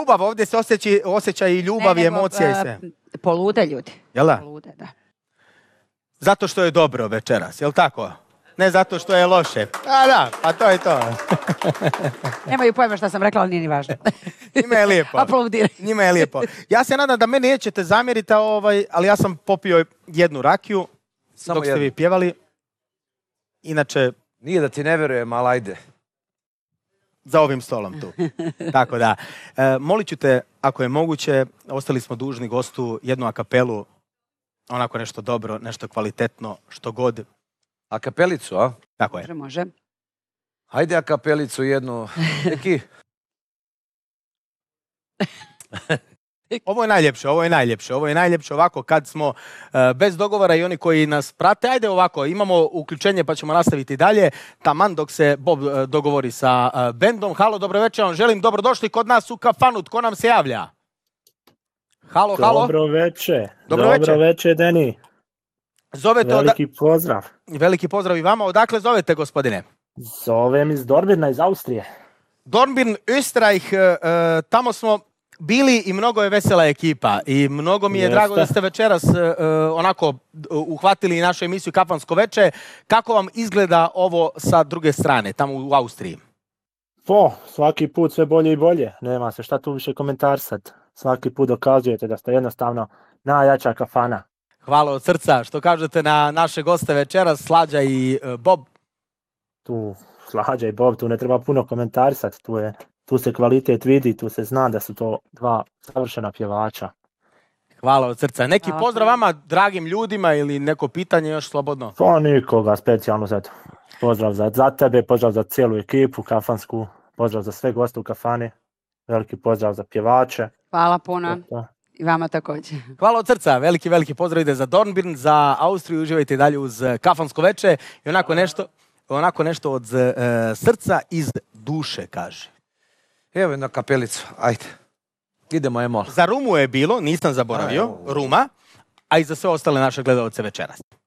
ljubav, ovdje se osjeća i ljubav i emocija i sve. Polude ljudi. Jel da? Polude, da. Zato što je dobro večeras, jel tako? Ne zato što je loše. A da, pa to je to. Nemaju pojma šta sam rekla, ali nije ni važno. Njima je lijepo. Aplaudiraj. Njima je lijepo. Ja se nadam da meni nećete zamjeriti, ali ja sam popio jednu rakiju dok ste vi pjevali. Inače... Nije da ti ne verujem, ali ajde. Za ovim stolom tu. Tako da. Molit ću te, ako je moguće, ostali smo dužni gostu jednu akapelu, onako nešto dobro, nešto kvalitetno, što god. Akapelicu, a? Tako je. Može. Hajde akapelicu jednu. Neki. Ovo je najljepše ovako kad smo bez dogovora i oni koji nas prate. Ajde ovako, imamo uključenje pa ćemo nastaviti dalje. Taman dok se Bob dogovori sa bendom. Halo, dobro večer, vam želim dobrodošli kod nas u kafanu. Tko nam se javlja? Halo. Dobro večer. Dobro večer, Deni. Zovete veliki pozdrav. Veliki pozdrav i vama. Odakle zovete, gospodine? Zovem iz Dornbirna, iz Austrije. Dornbirn, Österreich, tamo smo bili i mnogo je vesela ekipa i mnogo mi je drago da ste večeras onako uhvatili našu emisiju Kafansko veče. Kako vam izgleda ovo sa druge strane, tamo u Austriji? Svaki put sve bolje i bolje. Nema se šta tu više komentarsat. Svaki put dokazujete da ste jednostavno najjača kafana. Hvala od srca. Što kažete na naše goste večeras, Slađa i Bob? Tu Slađa i Bob, tu ne treba puno komentarisati. Tu se kvalitet vidi, tu se zna da su to dva savršena pjevača. Hvala od srca. Neki pozdrav vama, dragim ljudima, ili neko pitanje još slobodno? Pa nikoga specijalno za to. Pozdrav za tebe, pozdrav za cijelu ekipu kafansku, pozdrav za sve goste u kafani, veliki pozdrav za pjevače. Hvala puno. I vama također. Hvala od srca, veliki pozdrav ide za Dornbirn, za Austriju, uživajte dalje uz Kafansko veče i onako nešto od srca iz duše, kaže. Evo jedna kapelicu, ajde. Idemo je malo. Za Rumu je bilo, nisam zaboravio, Ruma, a i za sve ostale naše gledalce večeras.